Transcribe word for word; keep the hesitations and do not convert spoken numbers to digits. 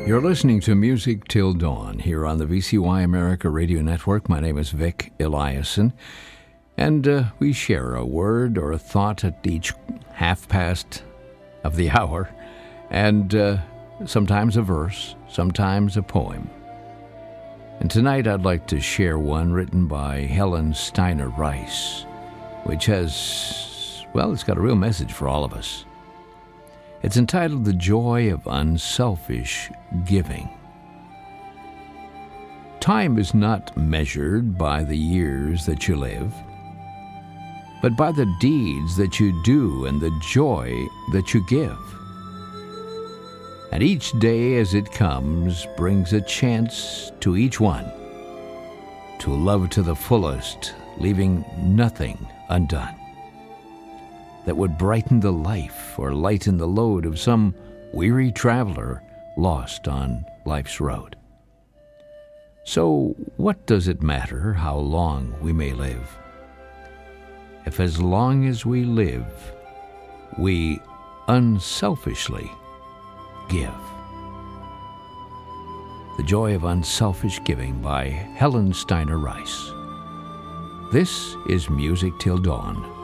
You're listening to Music Till Dawn here on the V C Y America Radio Network. My name is Vic Eliason, and uh, we share a word or a thought at each half past of the hour, and uh, sometimes a verse, sometimes a poem. And tonight I'd like to share one written by Helen Steiner Rice, which has, well, it's got a real message for all of us. It's entitled The Joy of Unselfish Giving. Time is not measured by the years that you live, but by the deeds that you do and the joy that you give. And each day as it comes brings a chance to each one to love to the fullest, leaving nothing undone that would brighten the life or lighten the load of some weary traveler lost on life's road. So what does it matter how long we may live, if as long as we live, we unselfishly give? The Joy of Unselfish Giving by Helen Steiner Rice. This is Music Till Dawn.